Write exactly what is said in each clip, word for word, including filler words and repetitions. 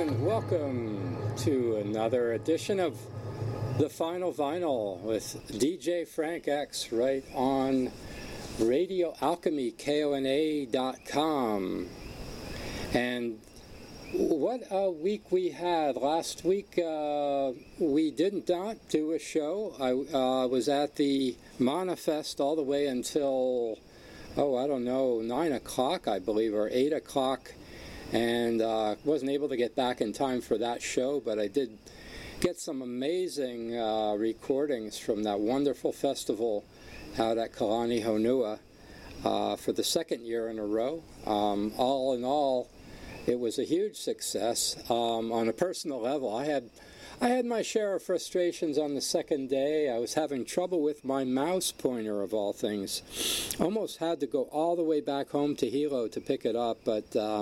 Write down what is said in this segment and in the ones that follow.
and welcome to another edition of The Final Vinyl with D J Frank X right on Radio Alchemy, K O N A dot com. And what a week we had. Last week uh, we did not do a show. I uh, was at the Manifest all the way until, oh, I don't know, nine o'clock, I believe, or eight o'clock. And uh, wasn't able to get back in time for that show, but I did get some amazing uh, recordings from that wonderful festival out at Kalani Honua uh, for the second year in a row. Um, all in all, it was a huge success. Um, on a personal level, I had I had my share of frustrations on the second day. I was having trouble with my mouse pointer, of all things. Almost had to go all the way back home to Hilo to pick it up, but uh,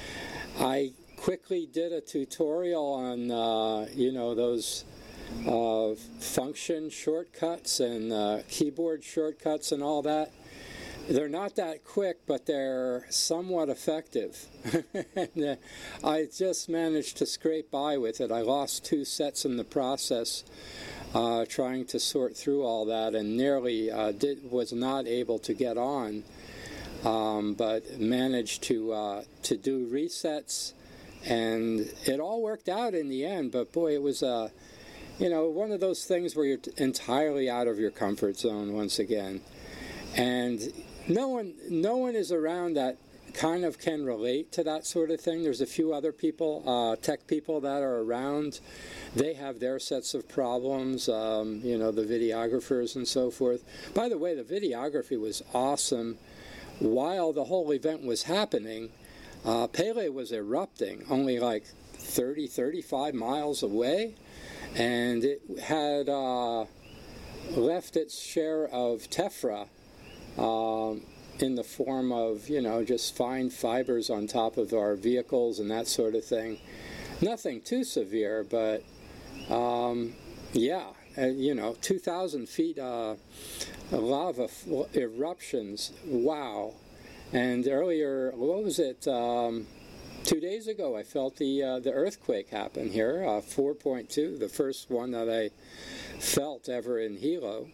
I quickly did a tutorial on, uh, you know, those uh, function shortcuts and uh, keyboard shortcuts and all that. They're not that quick, but they're somewhat effective. and, uh, I just managed to scrape by with it. I lost two sets in the process uh, trying to sort through all that, and nearly uh, did, was not able to get on, um, but managed to uh, to do resets, and it all worked out in the end. But boy, it was uh, you know, one of those things where you're t- entirely out of your comfort zone once again, and No one, no one is around that kind of can relate to that sort of thing. There's a few other people, uh, tech people that are around. They have their sets of problems, um, you know, the videographers and so forth. By the way, the videography was awesome. While the whole event was happening, uh, Pele was erupting only like thirty, thirty-five miles away, and it had uh, left its share of tephra Um, in the form of, you know, just fine fibers on top of our vehicles and that sort of thing. Nothing too severe, but um, yeah, uh, you know, two thousand feet uh, lava f- eruptions. Wow. And earlier, what was it? Um, two days ago, I felt the uh, the earthquake happen here, uh, four point two, the first one that I felt ever in Hilo.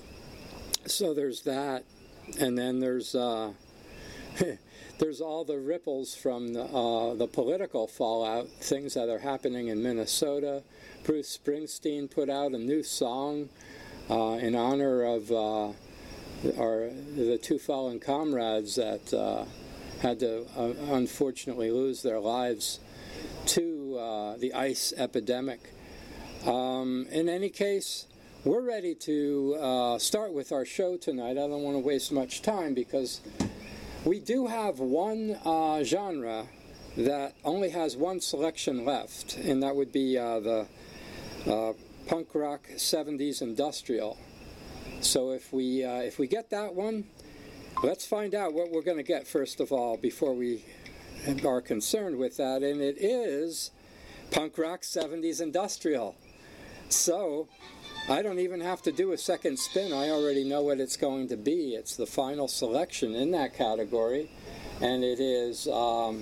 So there's that. And then there's uh, there's all the ripples from the, uh, the political fallout, things that are happening in Minnesota. Bruce Springsteen put out a new song uh, in honor of uh, our the two fallen comrades that uh, had to uh, unfortunately lose their lives to uh, the ice epidemic. Um, in any case, we're ready to uh, start with our show tonight. I don't want to waste much time because we do have one uh, genre that only has one selection left, and that would be uh, the uh, punk rock seventies industrial. So if we uh, if we get that one, let's find out what we're going to get first of all before we are concerned with that, and it is punk rock seventies industrial. So I don't even have to do a second spin. I already know what it's going to be. It's the final selection in that category, and it is um,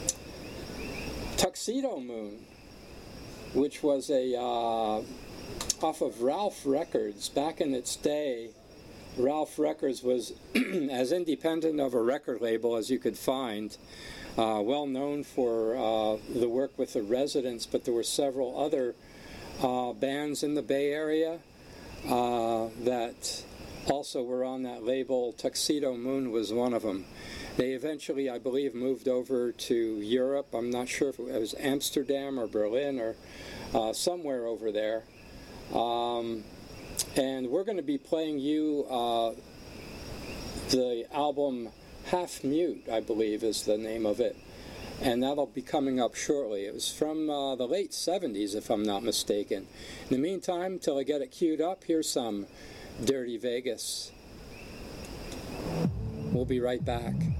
Tuxedo Moon, which was a uh, off of Ralph Records. Back in its day, Ralph Records was as independent of a record label as you could find, uh, well known for uh, the work with the Residents, but there were several other Uh, bands in the Bay Area uh, that also were on that label. Tuxedo Moon was one of them. They eventually, I believe, moved over to Europe. I'm not sure if it was Amsterdam or Berlin or uh, somewhere over there. Um, and we're going to be playing you uh, the album Half Mute, I believe is the name of it. And that'll be coming up shortly. It was from uh, the late seventies, if I'm not mistaken. In the meantime, till I get it queued up, here's some Dirty Vegas. We'll be right back.